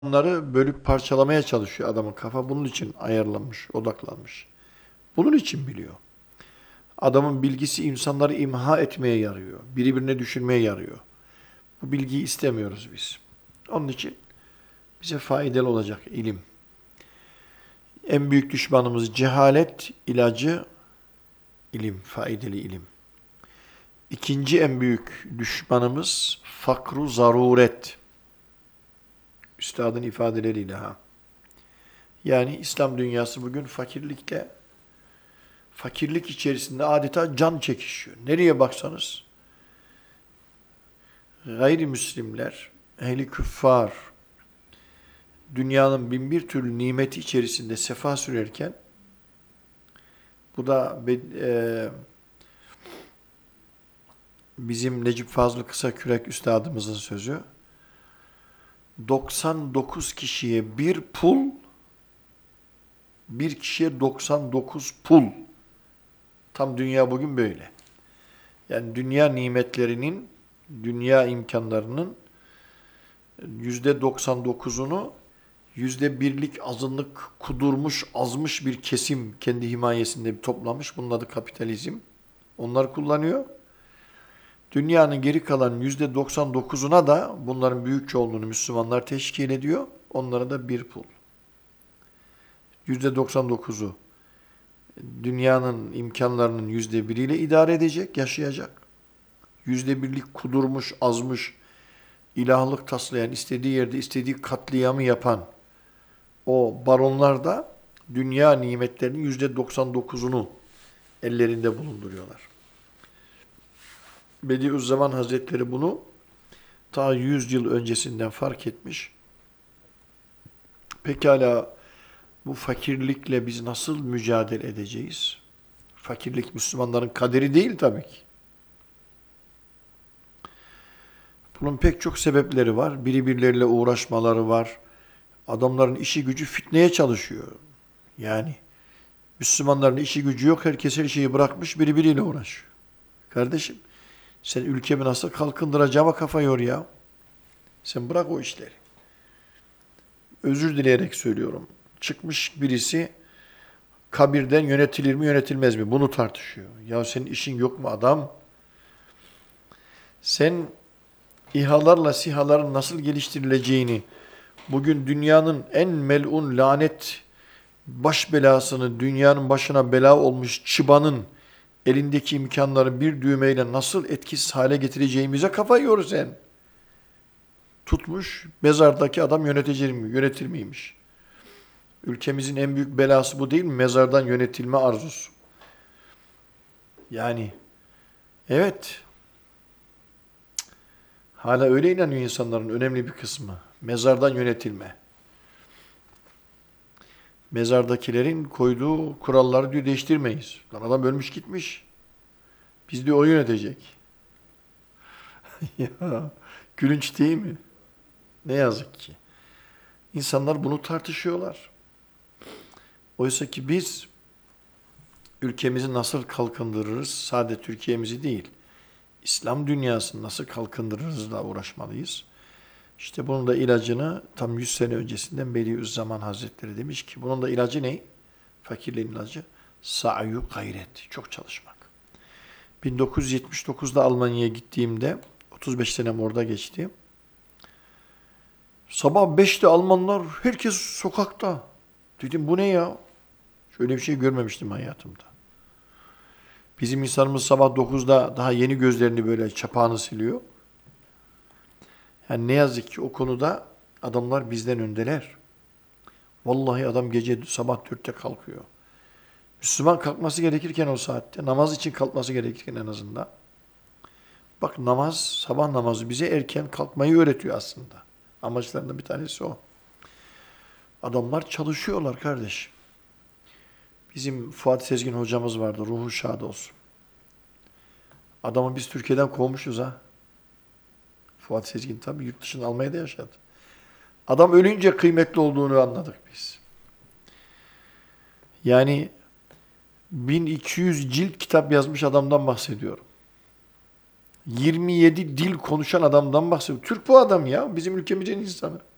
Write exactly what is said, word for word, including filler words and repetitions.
Onları bölüp parçalamaya çalışıyor adamın kafa. Bunun için ayarlanmış, odaklanmış. Bunun için biliyor. Adamın bilgisi insanları imha etmeye yarıyor. Birbirine düşürmeye yarıyor. Bu bilgiyi istemiyoruz biz. Onun için bize faydalı olacak ilim. En büyük düşmanımız cehalet, ilacı ilim, faydalı ilim. İkinci en büyük düşmanımız fakru zaruret. Üstadın ifadeleriyle ha. Yani İslam dünyası bugün fakirlikle, fakirlik içerisinde adeta can çekişiyor. Nereye baksanız gayrimüslimler, ehli küffar, dünyanın bin bir türlü nimeti içerisinde sefa sürerken, bu da e, bizim Necip Fazıl Kısakürek üstadımızın sözü, doksan dokuz kişiye bir pul, bir kişiye doksan dokuz pul. Tam dünya bugün böyle. Yani dünya nimetlerinin, dünya imkanlarının yüzde doksan dokuzunu yüzde birlik azınlık kudurmuş, azmış bir kesim kendi himayesinde toplamış. Bunun adı kapitalizm. Onlar kullanıyor. Dünyanın geri kalan yüzde doksan dokuzuna da bunların büyük çoğunluğunu Müslümanlar teşkil ediyor. Onlara da bir pul. yüzde doksan dokuzu dünyanın imkanlarının yüzde biriyle idare edecek, yaşayacak. Yüzde birlik kudurmuş, azmış, ilahlık taslayan, istediği yerde istediği katliamı yapan o baronlar da dünya nimetlerinin yüzde doksan dokuzunu ellerinde bulunduruyorlar. Bediüzzaman Hazretleri bunu ta yüz yıl öncesinden fark etmiş. Pekala bu fakirlikle biz nasıl mücadele edeceğiz? Fakirlik Müslümanların kaderi değil tabii ki. Bunun pek çok sebepleri var. Birbirleriyle uğraşmaları var. Adamların işi gücü fitneye çalışıyor. Yani Müslümanların işi gücü yok. Herkes her şeyi bırakmış birbiriyle uğraşıyor. Kardeşim sen ülkemi nasıl kalkındıracağıma kafa yor ya. Sen bırak o işleri. Özür dileyerek söylüyorum. Çıkmış birisi kabirden yönetilir mi yönetilmez mi? Bunu tartışıyor. Ya senin işin yok mu adam? Sen İHA'larla SİHA'ların nasıl geliştirileceğini, bugün dünyanın en melun lanet baş belasını, dünyanın başına bela olmuş çıbanın elindeki imkanları bir düğmeyle nasıl etkisiz hale getireceğimize kafa yiyoruz sen. Tutmuş, mezardaki adam yönetici mi, yönetir miymiş? Ülkemizin en büyük belası bu değil mi? Mezardan yönetilme arzusu. Yani, evet, hala öyle inanıyor insanların önemli bir kısmı. Mezardan yönetilme. Mezardakilerin koyduğu kuralları diyor değiştirmeyiz. Lan adam ölmüş gitmiş. Biz diyor o yönetecek. Ya gülünç değil mi? Ne yazık ki. İnsanlar bunu tartışıyorlar. Oysa ki biz ülkemizi nasıl kalkındırırız? Sadece Türkiye'mizi değil, İslam dünyasını nasıl kalkındırırızla uğraşmalıyız. İşte bunun da ilacını tam yüz sene öncesinden Bediüzzaman Hazretleri demiş ki bunun da ilacı ne? Fakirliğin ilacı sa'yu gayret, çok çalışmak. bin dokuz yüz yetmiş dokuzda Almanya'ya gittiğimde otuz beş senem orada geçti. Sabah beşte Almanlar herkes sokakta. Dedim bu ne ya? Şöyle bir şey görmemiştim hayatımda. Bizim insanımız sabah dokuzda daha yeni gözlerini böyle çapağını siliyor. Yani ne yazık ki o konuda adamlar bizden öndeler. Vallahi adam gece sabah dörtte kalkıyor. Müslüman kalkması gerekirken o saatte, namaz için kalkması gerekirken en azından. Bak namaz, sabah namazı bize erken kalkmayı öğretiyor aslında. Amaçlarından bir tanesi o. Adamlar çalışıyorlar kardeş. Bizim Fuat Sezgin hocamız vardı, ruhu şad olsun. Adamı biz Türkiye'den kovmuşuz ha. Fuat Sezgin tabii yurt dışında Almanya'da yaşadı. Adam ölünce kıymetli olduğunu anladık biz. Yani bin iki yüz cilt kitap yazmış adamdan bahsediyorum. yirmi yedi dil konuşan adamdan bahsediyorum. Türk bu adam ya, bizim ülkemizin insanı.